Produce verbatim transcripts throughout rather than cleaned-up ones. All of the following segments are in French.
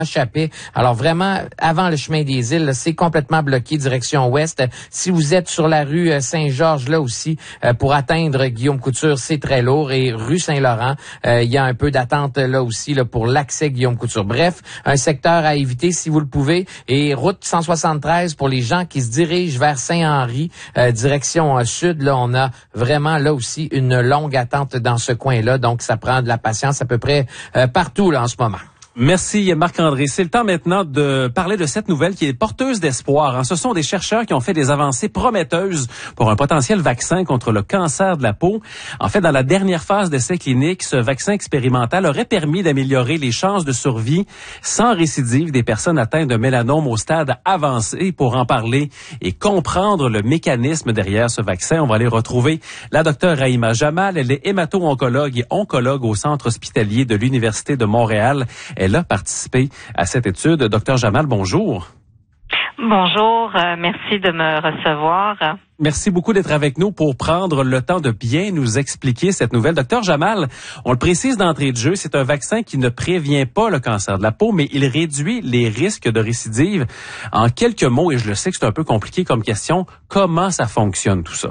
Chappé. Alors vraiment, avant le chemin des îles, là, c'est complètement bloqué direction ouest. Si vous êtes sur la rue Saint-Georges, là aussi, euh, pour atteindre Guillaume Couture, c'est très lourd. Et rue Saint-Laurent, euh, il y a un peu d'attente là aussi là, pour l'accès Guillaume Couture. Bref, un secteur à éviter si vous le pouvez. Et route cent soixante-treize pour les gens qui se dirigent vers Saint-Henri, euh, direction euh, sud. Là, on a vraiment là aussi une longue attente dans ce coin-là. Donc, ça prend de la patience à peu près euh, partout là en ce moment. Merci Marc-André. C'est le temps maintenant de parler de cette nouvelle qui est porteuse d'espoir. Hein. Ce sont des chercheurs qui ont fait des avancées prometteuses pour un potentiel vaccin contre le cancer de la peau. En fait, dans la dernière phase d'essai clinique, ce vaccin expérimental aurait permis d'améliorer les chances de survie sans récidive des personnes atteintes de mélanome au stade avancé. Pour en parler et comprendre le mécanisme derrière ce vaccin, on va aller retrouver la docteure Rahima Jamal. Elle est hémato-oncologue et oncologue au Centre hospitalier de l'Université de Montréal. Elle a participé à cette étude. Docteur Jamal, bonjour. Bonjour, euh, merci de me recevoir. Merci beaucoup d'être avec nous pour prendre le temps de bien nous expliquer cette nouvelle. Docteur Jamal, on le précise d'entrée de jeu, c'est un vaccin qui ne prévient pas le cancer de la peau, mais il réduit les risques de récidive. En quelques mots, et je le sais que c'est un peu compliqué comme question, comment ça fonctionne tout ça?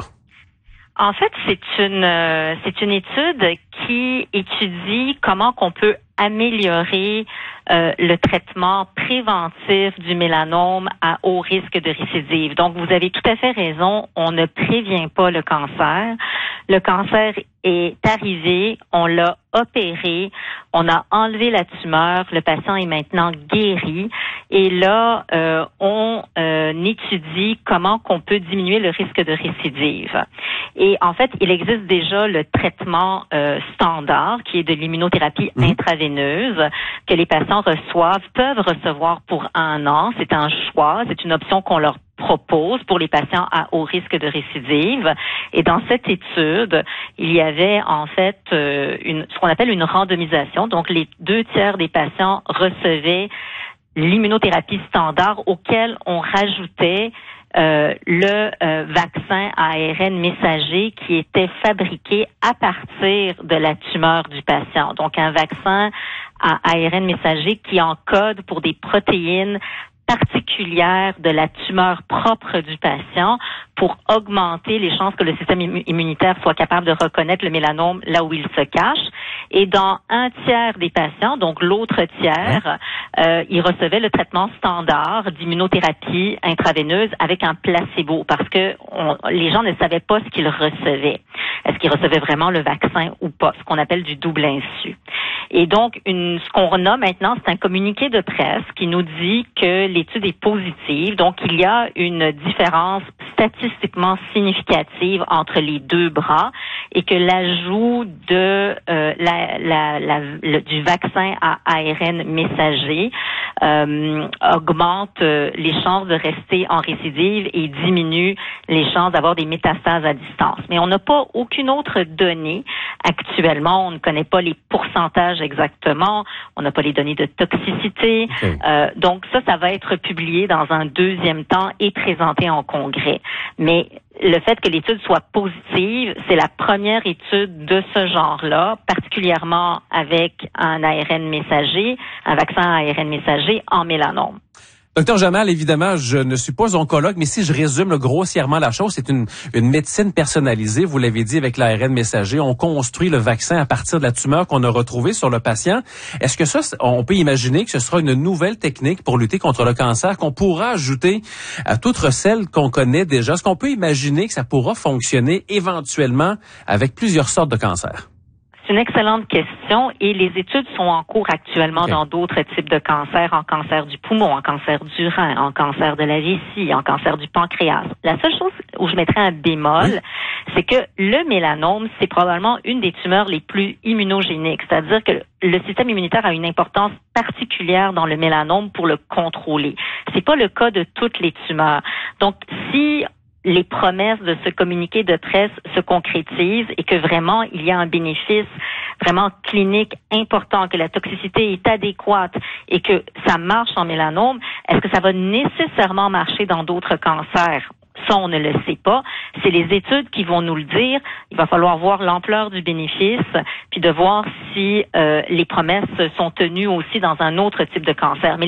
En fait, c'est une euh, c'est une étude qui étudie comment qu'on peut améliorer euh, le traitement préventif du mélanome à haut risque de récidive. Donc, vous avez tout à fait raison, on ne prévient pas le cancer. Le cancer est arrivé, on l'a opéré, on a enlevé la tumeur, le patient est maintenant guéri et là, euh, on euh, étudie comment qu'on peut diminuer le risque de récidive. Et en fait, il existe déjà le traitement euh, standard qui est de l'immunothérapie mmh. intraveineuse que les patients reçoivent, peuvent recevoir pour un an. C'est un choix, c'est une option qu'on leur propose pour les patients à haut risque de récidive. Et dans cette étude, il y avait en fait euh, une, ce qu'on appelle une randomisation. Donc, les deux tiers des patients recevaient l'immunothérapie standard auquel on rajoutait euh, le euh, vaccin à A R N messager qui était fabriqué à partir de la tumeur du patient. Donc, un vaccin à A R N messager qui encode pour des protéines particulière de la tumeur propre du patient pour augmenter les chances que le système immunitaire soit capable de reconnaître le mélanome là où il se cache. Et dans un tiers des patients, donc l'autre tiers, euh, ils recevaient le traitement standard d'immunothérapie intraveineuse avec un placebo parce que on, les gens ne savaient pas ce qu'ils recevaient. Est-ce qu'ils recevaient vraiment le vaccin ou pas, ce qu'on appelle du double insu. Et donc, une, ce qu'on a maintenant, c'est un communiqué de presse qui nous dit que l'étude est positive. Donc, il y a une différence statistiquement significative entre les deux bras et que l'ajout de euh, la, la, la, le, du vaccin à A R N messager euh, augmente euh, les chances de rester en récidive et diminue les chances d'avoir des métastases à distance. Mais on n'a pas aucune autre donnée actuellement. On ne connaît pas les pourcentages exactement. On n'a pas les données de toxicité. Okay. Euh, donc ça, ça va être publié dans un deuxième temps et présenté en congrès. Mais le fait que l'étude soit positive, c'est la première étude de ce genre-là, particulièrement avec un A R N messager, un vaccin à A R N messager en mélanome. Docteur Jamal, évidemment, je ne suis pas oncologue, mais si je résume grossièrement la chose, c'est une, une médecine personnalisée, vous l'avez dit, avec l'A R N messager. On construit le vaccin à partir de la tumeur qu'on a retrouvée sur le patient. Est-ce que ça, on peut imaginer que ce sera une nouvelle technique pour lutter contre le cancer qu'on pourra ajouter à toutes celles qu'on connaît déjà? Est-ce qu'on peut imaginer que ça pourra fonctionner éventuellement avec plusieurs sortes de cancers? C'est une excellente question et les études sont en cours actuellement okay. dans d'autres types de cancers, en cancer du poumon, en cancer du rein, en cancer de la vessie, en cancer du pancréas. La seule chose où je mettrais un bémol, oui. c'est que le mélanome, c'est probablement une des tumeurs les plus immunogéniques, c'est-à-dire que le système immunitaire a une importance particulière dans le mélanome pour le contrôler. C'est pas le cas de toutes les tumeurs. Donc, si les promesses de ce communiqué de presse se concrétisent et que vraiment il y a un bénéfice vraiment clinique important, que la toxicité est adéquate et que ça marche en mélanome, est-ce que ça va nécessairement marcher dans d'autres cancers? Ça, on ne le sait pas. C'est les études qui vont nous le dire. Il va falloir voir l'ampleur du bénéfice, puis de voir si euh, les promesses sont tenues aussi dans un autre type de cancer. Mais